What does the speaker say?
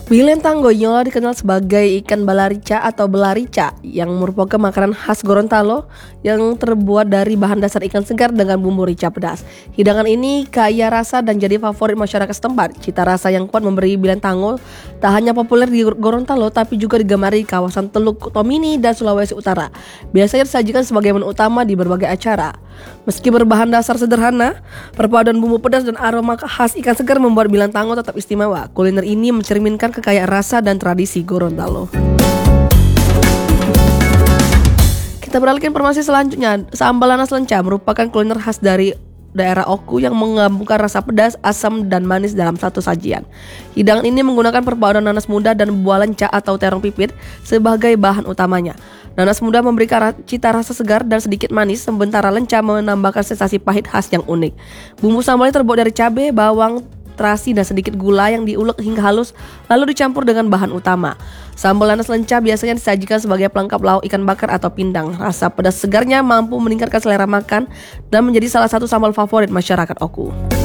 Bilentang Goyong dikenal sebagai ikan balarica atau belarica yang merupakan makanan khas Gorontalo yang terbuat dari bahan dasar ikan segar dengan bumbu rica pedas. Hidangan ini kaya rasa dan jadi favorit masyarakat setempat. Cita rasa yang kuat memberi Bilentango tak hanya populer di Gorontalo tapi juga digemari di kawasan Teluk Tomini dan Sulawesi Utara. Biasanya disajikan sebagai menu utama di berbagai acara. Meski berbahan dasar sederhana, perpaduan bumbu pedas dan aroma khas ikan segar membuat Bilentango tetap istimewa. Kuliner ini mencerminkan kekayaan rasa dan tradisi Gorontalo. Kita beralih ke informasi selanjutnya. Sambal nanas lenca merupakan kuliner khas dari daerah Oku yang menggabungkan rasa pedas, asam, dan manis dalam satu sajian. Hidangan ini menggunakan perpaduan nanas muda dan buah lenca atau terong pipit sebagai bahan utamanya. Nanas muda memberikan cita rasa segar dan sedikit manis, sementara lenca menambahkan sensasi pahit khas yang unik. Bumbu sambalnya terbuat dari cabai, bawang, terasi, dan sedikit gula yang diulek hingga halus, lalu dicampur dengan bahan utama. Sambal nanas lenca biasanya disajikan sebagai pelengkap lauk ikan bakar atau pindang. Rasa pedas segarnya mampu meningkatkan selera makan dan menjadi salah satu sambal favorit masyarakat Oku.